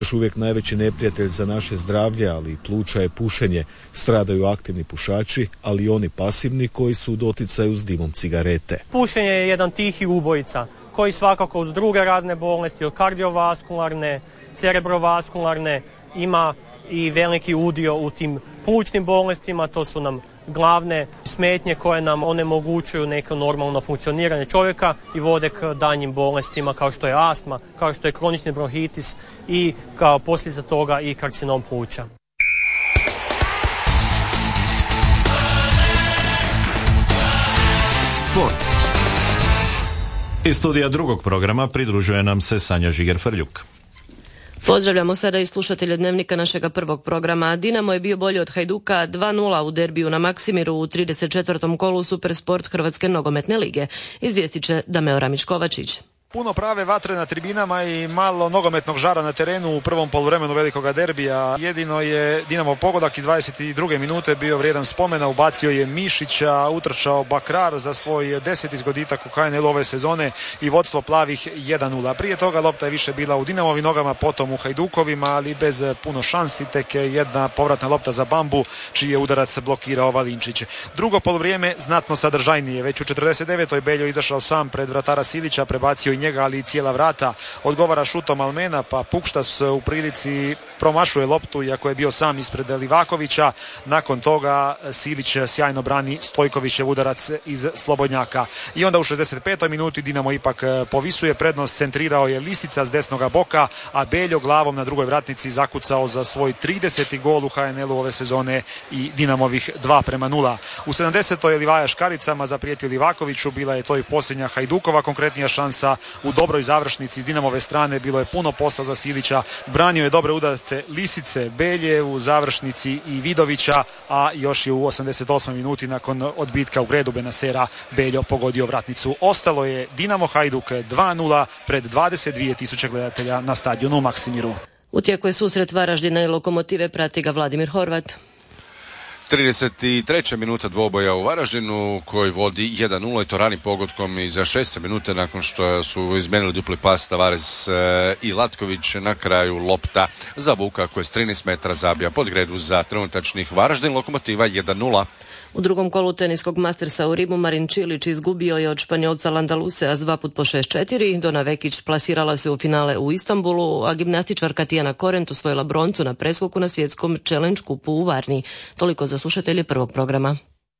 Još uvijek najveći neprijatelj za naše zdravlje, ali i pluća je pušenje. Stradaju aktivni pušači, ali i oni pasivni koji su u doticaju s dimom cigarete. Pušenje je jedan tihi ubojica koji svakako uz druge razne bolesti, od kardiovaskularne, cerebrovaskularne, ima i veliki udio u tim plućnim bolestima. To su nam glavne smetnje koje nam onemogućuju neko normalno funkcioniranje čovjeka i vode k daljnjim bolestima kao što je astma, kao što je kronični bronhitis i kao posljedica toga i karcinom pluća. Sport. Iz studija drugog programa pridružuje nam se Sanja Žiger-Frljuk. Pozdravljamo sada i slušatelje Dnevnika našega prvog programa. Dinamo je bio bolji od Hajduka 2:0 u derbiju na Maksimiru u 34. kolu Supersport Hrvatske nogometne lige. Izvijestit će Dameo Ramić-Kovačić. Puno prave vatre na tribinama i malo nogometnog žara na terenu u prvom poluvremenu velikoga derbija. Jedino je Dinamo pogodak iz 22. minute bio vrijedan spomena. Ubacio je Mišića, utrčao Bakrar za svoj 10. zgoditak u HNL ove sezone i vodstvo plavih 1:0. Prije toga lopta je više bila u Dinamovim nogama, potom u Hajdukovima, ali bez puno šansi. Tek jedna povratna lopta za Bambu, čiji je udarac blokirao Valinčić. Drugo poluvrijeme znatno sadržajnije. Već u 49. Beljo izašao sam pred vratara Silića, prebacio i njega, ali i cijela vrata. Odgovara šutom Almena, pa Pukštas u prilici promašuje loptu, iako je bio sam ispred Livakovića. Nakon toga Silić sjajno brani Stojkovićev udarac iz slobodnjaka. I onda u 65. minuti Dinamo ipak povisuje prednost, centrirao je Lisica s desnoga boka, a Beljo glavom na drugoj vratnici zakucao za svoj 30. gol u HNL-u ove sezone i Dinamovih 2:0. U 70. je Livaja škaricama zaprijetio Livakoviću, bila je to i posljednja Hajdukova konkretnija šansa. U dobroj završnici iz Dinamove strane bilo je puno posla za Silića, branio je dobre udarce Lisice, Belje u završnici i Vidovića, a još je u 88. minuti nakon odbitka u gredu Benasera Beljo pogodio vratnicu. Ostalo je Dinamo Hajduk 2:0 pred 22.000 gledatelja na stadionu u Maksimiru. U tijeku je susret Varaždina i Lokomotive, prati ga Vladimir Horvat. 33. minuta dvoboja u Varaždinu koji vodi 1:0 i to ranim pogodkom i za 6. minute nakon što su izmijenili dupli pas Tavares i Latković. Na kraju lopta za Vuka koji s 13 metara zabija pod gredu za trenutačnih Varaždin. Lokomotiva 1:0. U drugom kolu teniskog Mastersa u Rimu Marin Čilić izgubio je od Španjolca Landaluse s 2 po 6-4. Dona Vekić plasirala se u finale u Istanbulu, a gimnastičarka Tijana Korent osvojila broncu na preskoku na svjetskom Challenge kupu u Varni. Toliko za slušatelje prvog programa.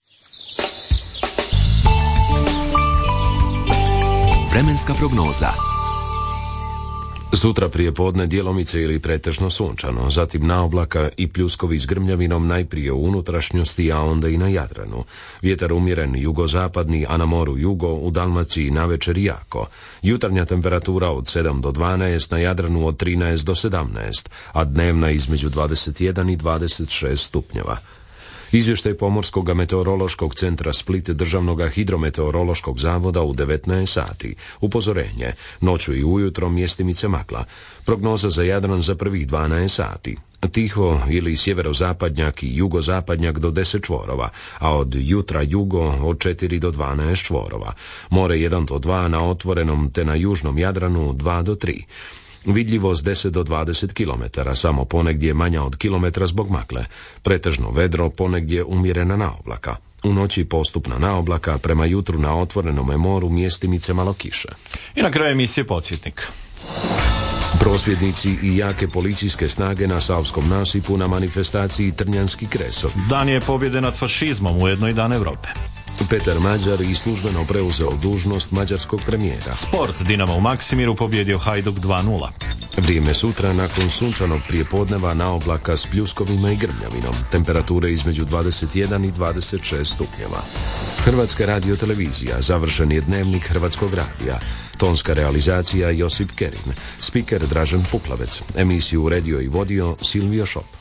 Vremenska prognoza. Sutra prije podne djelomice ili pretežno sunčano, zatim naoblaka i pljuskovi s grmljavinom najprije u unutrašnjosti, a onda i na Jadranu. Vjetar umjeren jugozapadni, a na moru jugo, u Dalmaciji navečer jako. Jutarnja temperatura od 7 do 12, na Jadranu od 13 do 17, a dnevna između 21 i 26 stupnjeva. Izvještaj Pomorskog meteorološkog centra Split Državnog hidrometeorološkog zavoda u 19 sati. Upozorenje, noću i ujutro mjestimice magla. Prognoza za Jadran za prvih 12 sati. Tiho ili sjeverozapadnjak i jugozapadnjak do 10 čvorova, a od jutra jugo od 4 do 12 čvorova. More 1 do 2 na otvorenom te na južnom Jadranu 2 do 3. Vidljivost 10 do 20 km, samo ponegdje manja od kilometra zbog magle. Pretežno vedro, ponegdje umjerena naoblaka. U noći postupna naoblaka, prema jutru na otvorenome moru mjestimice malo kiše. I na kraju emisije podsjetnik. Prosvjednici i jake policijske snage na Savskom nasipu na manifestaciji Trnjanski kresov. Dan je pobjede nad fašizmom, ujedno i Dan Europe. Petar Mađar i službeno preuzeo dužnost mađarskog premijera. Sport, Dinamo u Maksimiru pobjedio Hajduk 2:0. Vrijeme sutra nakon sunčanog prijepodneva naoblaka s pljuskovima i grmljavinom. Temperature između 21 i 26 stupnjeva. Hrvatska radiotelevizija, završen je dnevnik Hrvatskog radija. Tonska realizacija Josip Kerin. Spiker Dražen Puklavec. Emisiju uredio i vodio Silvio Šop.